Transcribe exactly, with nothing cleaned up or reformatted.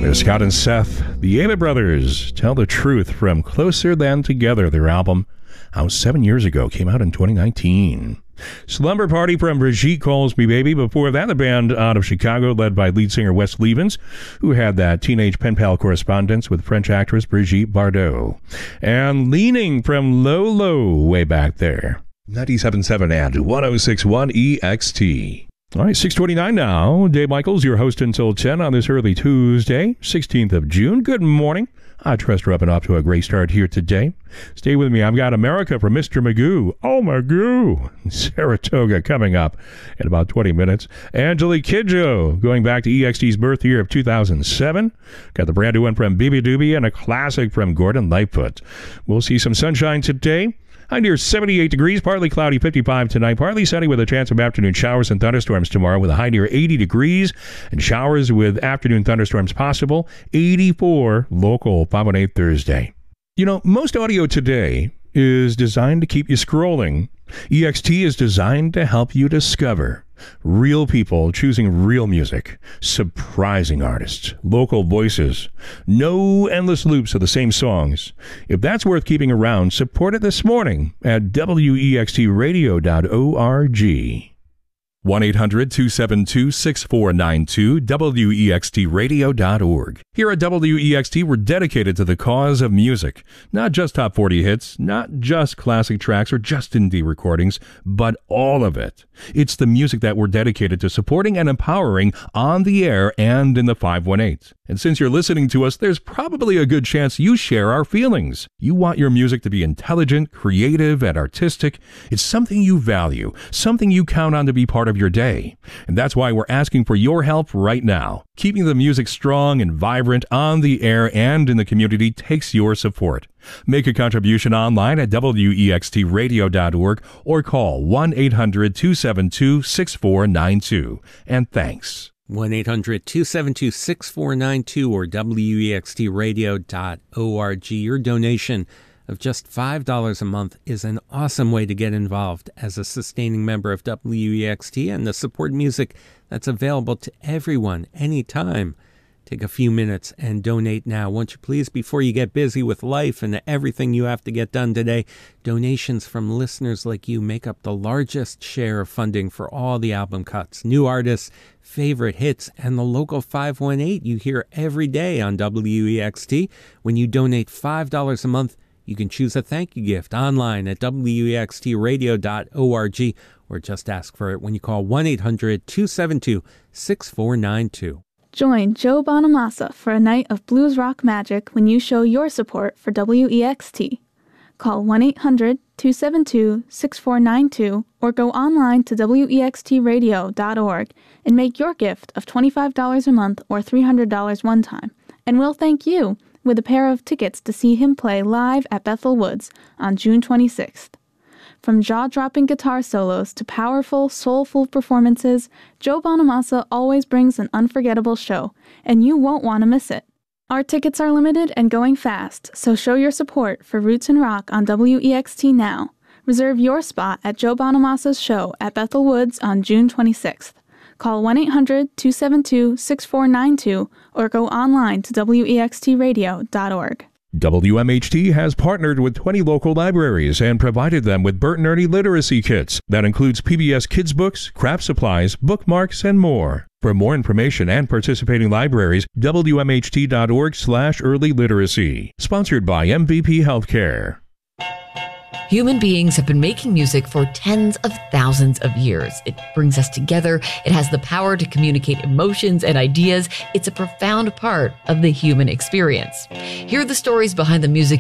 There's Scott and Seth, the Ava Brothers, Tell the Truth from Closer Than Together. Their album, out seven years ago, came out in twenty nineteen. Slumber Party from Brigitte Calls Me Baby. Before that, the band out of Chicago, led by lead singer Wes Levens, who had that teenage pen pal correspondence with French actress Brigitte Bardot. And Leaning from Low Low way back there. ninety-seven point seven and one oh six point one E X T. All right, six twenty-nine now. Dave Michaels, your host until ten on this early Tuesday, sixteenth of June. Good morning. I trust you're up and off to a great start here today. Stay with me. I've got America from Mister Magoo. Oh, Magoo. Saratoga coming up in about twenty minutes. Angelique Kidjo going back to E X T's birth year of two thousand seven. Got the brand new one from B B Doobie and a classic from Gordon Lightfoot. We'll see some sunshine today. High near seventy-eight degrees, partly cloudy, fifty-five tonight, partly sunny with a chance of afternoon showers and thunderstorms tomorrow with a high near eighty degrees and showers with afternoon thunderstorms possible, eighty-four local, five one eight Thursday. You know, most audio today is designed to keep you scrolling. E X T is designed to help you discover real people choosing real music, surprising artists, local voices, no endless loops of the same songs. If that's worth keeping around, support it this morning at W E X T radio dot org. one eight hundred two seven two six four nine two, W E X T radio dot org. Here at W E X T, we're dedicated to the cause of music. Not just top forty hits, not just classic tracks or just indie recordings, but all of it. It's the music that we're dedicated to supporting and empowering on the air and in the five one eight. And since you're listening to us, there's probably a good chance you share our feelings. You want your music to be intelligent, creative, and artistic. It's something you value, something you count on to be part of your day. And that's why we're asking for your help right now. Keeping the music strong and vibrant on the air and in the community takes your support. Make a contribution online at W E X T radio dot org or call one eight hundred two seven two six four nine two. And thanks. one eight hundred two seven two six four nine two or W E X T radio dot org. Your donation of just five dollars a month is an awesome way to get involved as a sustaining member of W E X T and to support music that's available to everyone anytime. Take a few minutes and donate now, won't you please, before you get busy with life and everything you have to get done today. Donations from listeners like you make up the largest share of funding for all the album cuts, new artists, favorite hits, and the local five one eight you hear every day on W E X T. When you donate five dollars a month, you can choose a thank you gift online at W E X T radio dot org or just ask for it when you call one eight hundred two seven two six four nine two. Join Joe Bonamassa for a night of blues rock magic when you show your support for W E X T. Call one eight hundred two seven two six four nine two or go online to W E X T radio dot org and make your gift of twenty-five dollars a month or three hundred dollars one time. And we'll thank you with a pair of tickets to see him play live at Bethel Woods on June twenty-sixth. From jaw-dropping guitar solos to powerful, soulful performances, Joe Bonamassa always brings an unforgettable show, and you won't want to miss it. Our tickets are limited and going fast, so show your support for Roots and Rock on W E X T now. Reserve your spot at Joe Bonamassa's show at Bethel Woods on June twenty-sixth. Call one eight hundred two seven two six four nine two or go online to W E X T radio dot org. W M H T has partnered with twenty local libraries and provided them with Bert and Ernie literacy kits. That includes P B S Kids books, craft supplies, bookmarks, and more. For more information and participating libraries, W M H T dot org slash early literacy. Sponsored by M V P Healthcare. Human beings have been making music for tens of thousands of years. It brings us together. It has the power to communicate emotions and ideas. It's a profound part of the human experience. Hear the stories behind the music